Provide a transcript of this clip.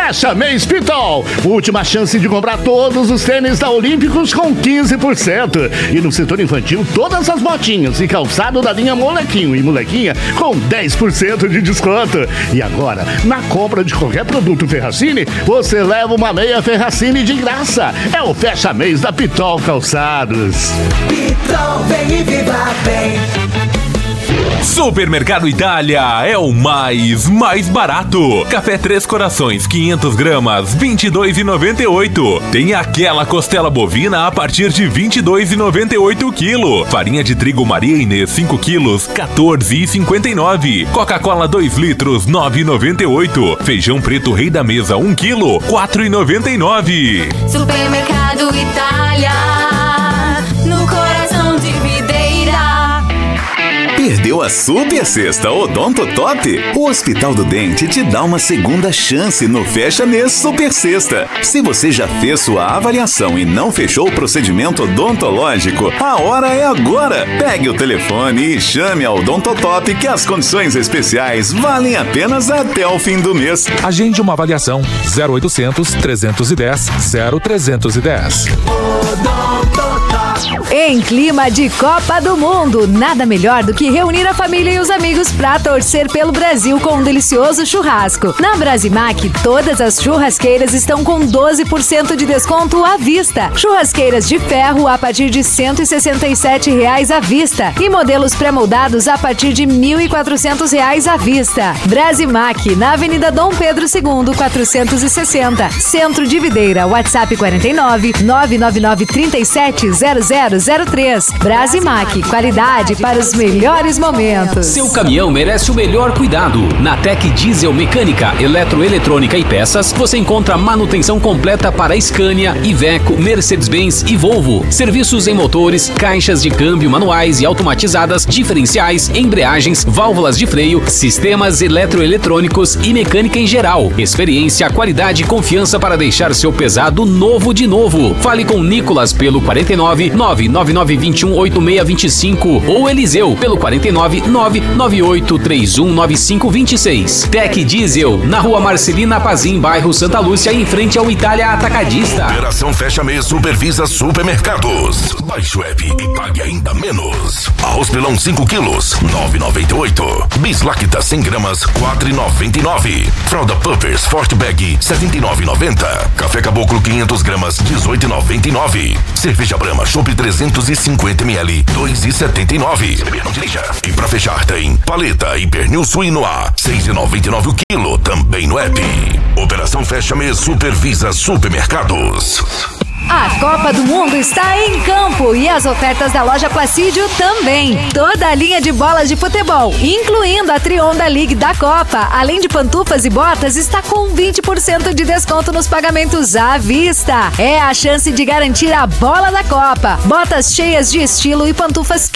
Fecha mês Pitol. Última chance de comprar todos os tênis da Olímpicos com 15%. E no setor infantil, todas as botinhas e calçado da linha Molequinho e Molequinha com 10% de desconto. E agora, na compra de qualquer produto Ferracini, você leva uma meia Ferracini de graça. É o fecha mês da Pitol Calçados. Pitol, vem e viva bem. Supermercado Itália é o mais barato. Café Três Corações, 500 gramas, R$ 22,98. Tem aquela costela bovina a partir de R$ 22,98 quilo. Farinha de trigo Maria Inês, 5 quilos, R$ 14,59. Coca-Cola 2 litros, R$ 9,98. Feijão preto Rei da Mesa, 1 quilo, R$ 4,99. Supermercado Itália, no coração de Videira. Perdeu a super sexta Odontotop? O Hospital do Dente te dá uma segunda chance no Fecha Mês Super Sexta. Se você já fez sua avaliação e não fechou o procedimento odontológico, a hora é agora. Pegue o telefone e chame a Odontotop que as condições especiais valem apenas até o fim do mês. Agende uma avaliação 0800 310 0310. Em clima de Copa do Mundo, nada melhor do que reunir a família e os amigos para torcer pelo Brasil com um delicioso churrasco. Na Brasimac, todas as churrasqueiras estão com 12% de desconto à vista. Churrasqueiras de ferro a partir de R$ 167,00 à vista e modelos pré-moldados a partir de R$ 1.400 à vista. Brasimac, na Avenida Dom Pedro II, 460, Centro de Videira. WhatsApp 49 999 37 0003. Brasimac, qualidade para os melhores momentos. Seu caminhão merece o melhor cuidado. Na Tec Diesel Mecânica, Eletroeletrônica e Peças, você encontra manutenção completa para Scania, Iveco, Mercedes-Benz e Volvo. Serviços em motores, caixas de câmbio manuais e automatizadas, diferenciais, embreagens, válvulas de freio, sistemas eletroeletrônicos e mecânica em geral. Experiência, qualidade e confiança para deixar seu pesado novo de novo. Fale com Nicolas pelo 49 999 21 8625 ou Eliseu pelo 49 998 31 9526. Tec Diesel, na Rua Marcelina Pazim, bairro Santa Lúcia, em frente ao Itália Atacadista. Operação Fecha Mês Supervisa Supermercados. Baixe o app e pague ainda menos. Arroz pilão 5 quilos, 9,98. Bislacta 100 gramas, 4,99. Fralda Puppers Forte Bag, 79,90. Café Caboclo 500 gramas, 18,99. Cerveja Brahma Chopp 350 ml, 2,79. Beber não dirija. E pra fechar tem paleta e pernil suíno A, 6,99 o quilo, também no app. Operação Fecha Mês Supervisa Supermercados. A Copa do Mundo está em campo e as ofertas da loja Placídio também. Toda a linha de bolas de futebol, incluindo a Trionda League da Copa, além de pantufas e botas, está com 20% de desconto nos pagamentos à vista. É a chance de garantir a bola da Copa. Botas cheias de estilo e pantufas